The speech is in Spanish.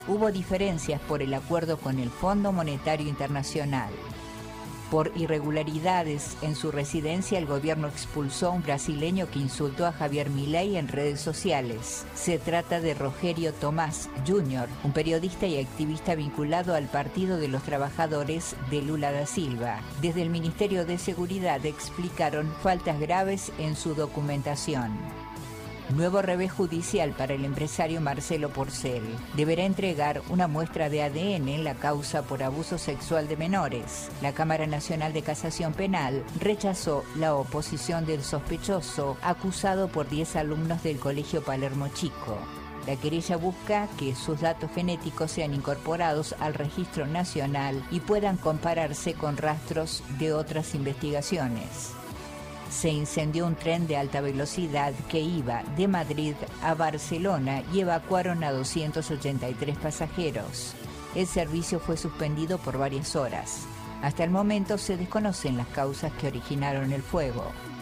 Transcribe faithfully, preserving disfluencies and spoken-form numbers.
Hubo diferencias por el acuerdo con el Fondo Monetario Internacional. Por irregularidades en su residencia, el gobierno expulsó a un brasileño que insultó a Javier Milei en redes sociales. Se trata de Rogério Tomás júnior, un periodista y activista vinculado al Partido de los Trabajadores de Lula da Silva. Desde el Ministerio de Seguridad explicaron faltas graves en su documentación. Nuevo revés judicial para el empresario Marcelo Porcel. Deberá entregar una muestra de A D N en la causa por abuso sexual de menores. La Cámara Nacional de Casación Penal rechazó la oposición del sospechoso, acusado por diez alumnos del Colegio Palermo Chico. La querella busca que sus datos genéticos sean incorporados al registro nacional y puedan compararse con rastros de otras investigaciones. Se incendió un tren de alta velocidad que iba de Madrid a Barcelona y evacuaron a doscientos ochenta y tres pasajeros. El servicio fue suspendido por varias horas. Hasta el momento se desconocen las causas que originaron el fuego.